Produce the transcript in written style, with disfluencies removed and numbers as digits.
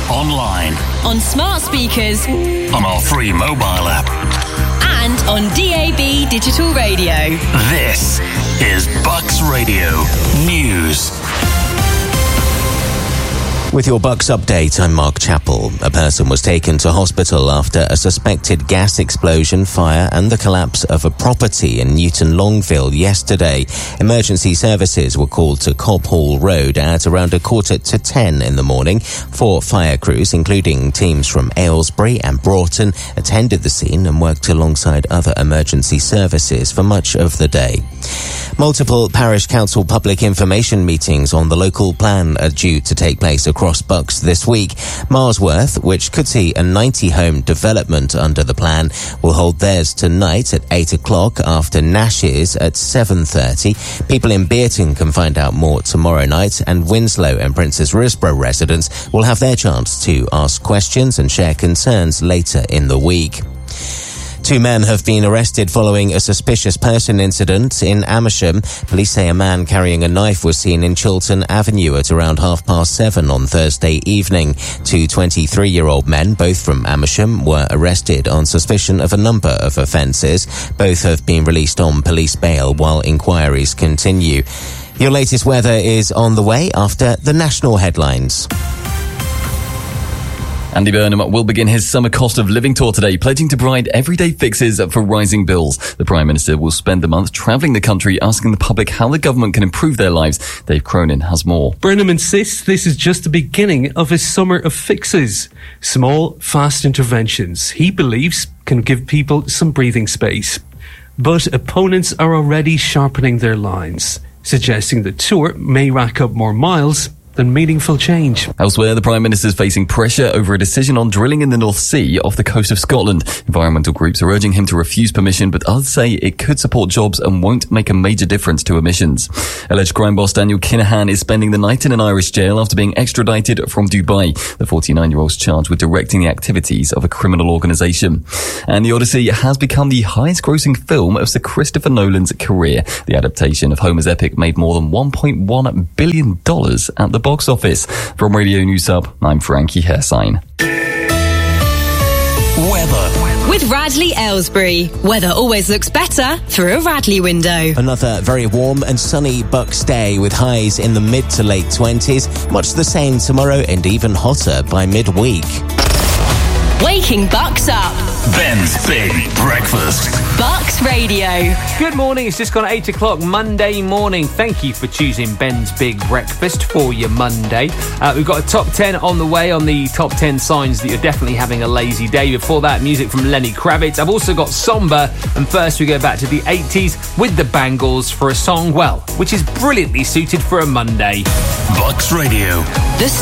online, on smart speakers, on our free mobile app, and on DAB digital radio. This is Bucks Radio News. With your Bucks update, I'm Mark Chappell. A person was taken to hospital after a suspected gas explosion, fire and the collapse of a property in Newton Longville yesterday. Emergency services were called to Cobb Hall Road at around 9:45 in the morning. 4 fire crews, including teams from Aylesbury and Broughton, attended the scene and worked alongside other emergency services for much of the day. Multiple parish council public information meetings on the local plan are due to take place across Bucks this week. Marsworth, which could see a 90-home development under the plan, will hold theirs tonight at 8 o'clock after Nash's at 7:30. People in Bearton can find out more tomorrow night, and Winslow and Princess Risborough residents will have their chance to ask questions and share concerns later in the week. 2 men have been arrested following a suspicious person incident in Amersham. Police say a man carrying a knife was seen in Chiltern Avenue at around 7:30 on Thursday evening. 2 23-year-old men, both from Amersham, were arrested on suspicion of a number of offences. Both have been released on police bail while inquiries continue. Your latest weather is on the way after the national headlines. Andy Burnham will begin his summer cost of living tour today, pledging to provide everyday fixes for rising bills. The Prime Minister will spend the month travelling the country, asking the public how the government can improve their lives. Dave Cronin has more. Burnham insists this is just the beginning of his summer of fixes. Small, fast interventions he believes can give people some breathing space. But opponents are already sharpening their lines, suggesting the tour may rack up more miles than meaningful change. Elsewhere, the Prime Minister is facing pressure over a decision on drilling in the North Sea off the coast of Scotland. Environmental groups are urging him to refuse permission, but others say it could support jobs and won't make a major difference to emissions. Alleged crime boss Daniel Kinahan is spending the night in an Irish jail after being extradited from Dubai. The 49-year-old's charged with directing the activities of a criminal organisation. And The Odyssey has become the highest-grossing film of Sir Christopher Nolan's career. The adaptation of Homer's epic made more than $1.1 billion at the box office. From Radio News Hub, I'm Frankie Hersign. Weather. With Radley Aylesbury. Weather always looks better through a Radley window. Another very warm and sunny Bucks day with highs in the mid to late 20s. Much the same tomorrow and even hotter by midweek. Waking Bucks up. Ben's Big Breakfast. Bucks Radio. Good morning, it's just gone 8 o'clock Monday morning. Thank you for choosing Ben's Big Breakfast for your Monday. We've got a top 10 on the way on the top 10 signs that you're definitely having a lazy day. Before that, music from Lenny Kravitz. I've also got Somber, and first we go back to the 80s with the Bangles for a song, well, which is brilliantly suited for a Monday. Bucks Radio. The